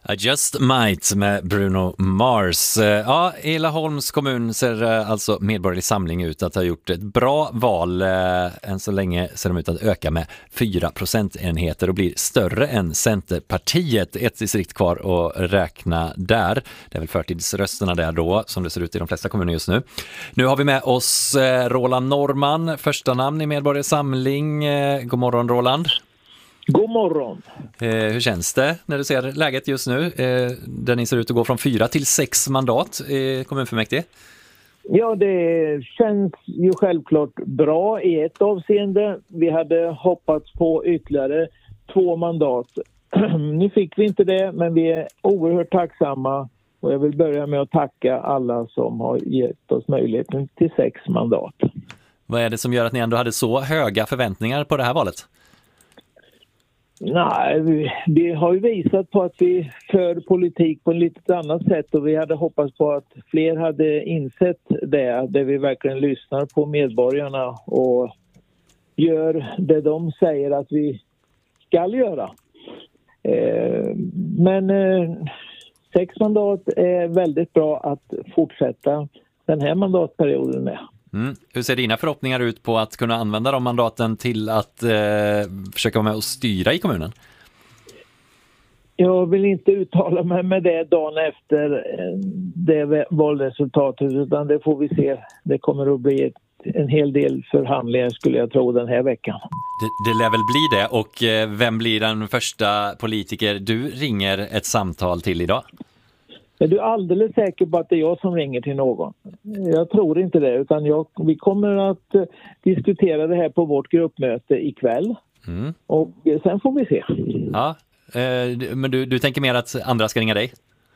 I just might med Bruno Mars. Ja, i Laholms kommun ser alltså Medborgerlig Samling ut att ha gjort ett bra val. Än så länge ser de ut att öka med 4 procentenheter och blir större än Centerpartiet. Ett distrikt kvar att räkna där. Det är väl förtidsrösterna där då, som det ser ut i de flesta kommuner just nu. Nu har vi med oss Roland Norrman, första namn i Medborgerlig Samling. God morgon Roland. God morgon. Hur känns det när du ser läget just nu? Där ni ser ut att gå från 4 till 6 mandat i kommunfullmäktige. Ja, det känns ju självklart bra i ett avseende. Vi hade hoppats på ytterligare 2 mandat. Nu fick vi inte det, men vi är oerhört tacksamma. Och jag vill börja med att tacka alla som har gett oss möjligheten till 6 mandat. Vad är det som gör att ni ändå hade så höga förväntningar på det här valet? Nej, vi har ju visat på att vi för politik på ett lite annat sätt och vi hade hoppats på att fler hade insett det, där vi verkligen lyssnar på medborgarna och gör det de säger att vi ska göra. Men 6 mandat är väldigt bra att fortsätta den här mandatperioden med. Hur ser dina förhoppningar ut på att kunna använda de mandaten till att försöka vara med och styra i kommunen? Jag vill inte uttala mig med det dagen efter det valresultatet, utan det får vi se. Det kommer att bli en hel del förhandlingar skulle jag tro den här veckan. Det lär väl bli det, och vem blir den första politiker du ringer ett samtal till idag? Är du alldeles säker på att det är jag som ringer till någon? Jag tror inte det, utan vi kommer att diskutera det här på vårt gruppmöte ikväll. Och sen får vi se. Ja, men du tänker mer att andra ska ringa dig?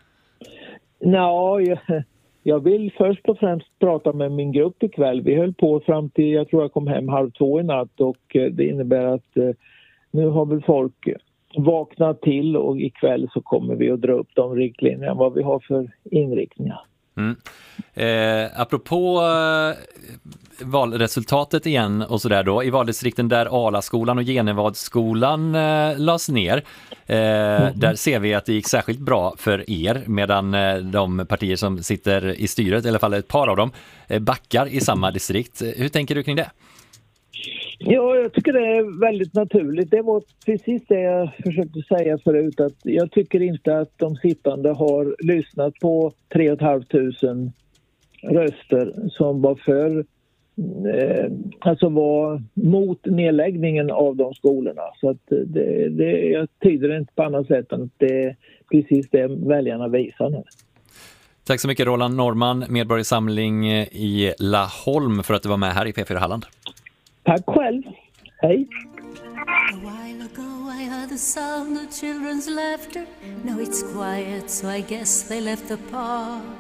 Jag vill först och främst prata med min grupp ikväll. Vi höll på fram till, jag tror jag kom hem 1:30 i natt, och det innebär att nu har väl folk vakna till, och ikväll så kommer vi att dra upp de riktlinjerna vad vi har för inriktningar. Apropå valresultatet igen och sådär då, i valdistrikten där Alaskolan och Genevadsskolan lades ner, där ser vi att det gick särskilt bra för er, medan de partier som sitter i styret, i alla fall ett par av dem, backar i samma distrikt. Hur tänker du kring det? Ja, jag tycker det är väldigt naturligt. Det var precis det jag försökte säga förut, att jag tycker inte att de sittande har lyssnat på 3 500 röster som var för, alltså var mot nedläggningen av de skolorna. Så att jag tyder inte på annat sätt än att det är precis det väljarna visar nu. Tack så mycket Roland Norrman, Medborgerlig Samling i Laholm, för att du var med här i P4 Halland. Tack själv. Hej. A while ago I heard the sound of children's laughter. Now it's quiet, so I guess they left the park.